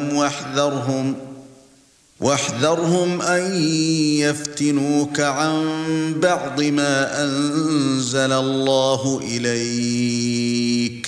فاحذرهم واحذرهم أن يفتنوك عن بعض ما أنزل الله إليك